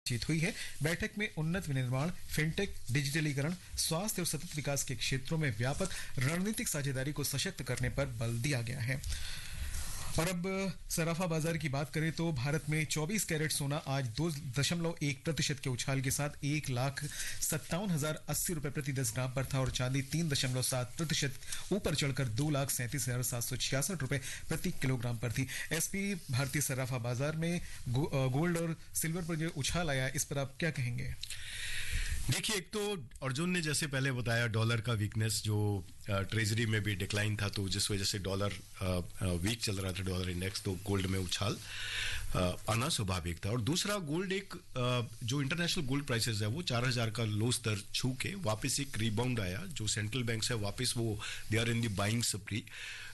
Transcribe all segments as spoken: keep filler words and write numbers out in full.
बातचीत हुई है। बैठक में उन्नत विनिर्माण, फिनटेक, डिजिटलीकरण, स्वास्थ्य और सतत विकास के क्षेत्रों में व्यापक रणनीतिक साझेदारी को सशक्त करने पर बल दिया गया है। और अब सराफा बाजार की बात करें तो भारत में चौबीस कैरेट सोना आज दो दशमलव एक प्रतिशत के उछाल के साथ एक लाख सत्तावन हजार अस्सी रुपए प्रति दस ग्राम पर था और चांदी तीन दशमलव सात प्रतिशत ऊपर चढ़कर दो लाख सैंतीस हजार सात सौ छियासठ रुपए प्रति किलोग्राम पर थी। एसपी भारतीय सराफा बाजार में गो, गोल्ड और सिल्वर पर जो उछाल आया, इस पर आप क्या कहेंगे? देखिए, एक तो अर्जुन ने जैसे पहले बताया डॉलर का वीकनेस, जो ट्रेजरी में भी डिक्लाइन था, तो जिस वजह से डॉलर वीक चल रहा था, डॉलर इंडेक्स, तो गोल्ड में उछाल आना स्वाभाविक था। और दूसरा, गोल्ड एक जो इंटरनेशनल गोल्ड प्राइसेस है वो चार हजार का लो स्तर छू के वापस एक रिबाउंड आया, जो सेंट्रल बैंक है वापस वो they are in the buying स्प्री।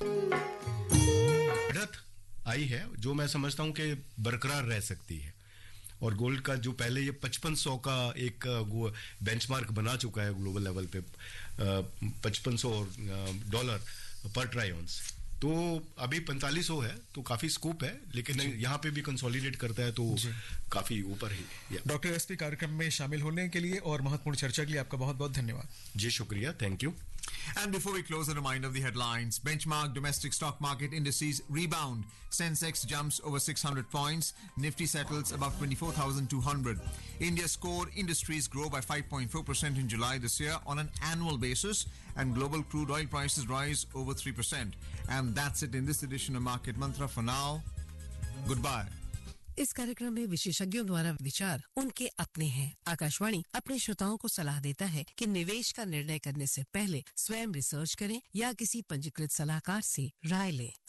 बढ़त आई है जो मैं समझता हूं कि बरकरार रह सकती है। और गोल्ड का जो पहले ये पचपन सौ का एक बेंचमार्क बना चुका है ग्लोबल लेवल पे, पचपन सौ डॉलर पर ट्राई ऑन्स, तो अभी पैंतालीस सौ है, तो काफी स्कोप है, लेकिन यहाँ पे भी कंसोलिडेट करता है तो काफी ऊपर ही। डॉक्टर एसपी कार्यक्रम में शामिल होने के लिए और महत्वपूर्ण चर्चा के लिए आपका बहुत बहुत धन्यवाद। जी शुक्रिया, thank you. And before we close, a reminder of the headlines. Benchmark domestic stock market indices rebound. Sensex jumps over six hundred points. Nifty settles above twenty-four thousand two hundred. India's core industries grow by five point four percent in July this year on an annual basis, and global crude oil prices rise over three percent. And that's it in this edition of Market Mantra. For now, goodbye. इस कार्यक्रम में विशेषज्ञों द्वारा विचार उनके अपने हैं। आकाशवाणी अपने श्रोताओं को सलाह देता है कि निवेश का निर्णय करने से पहले स्वयं रिसर्च करें या किसी पंजीकृत सलाहकार से राय लें।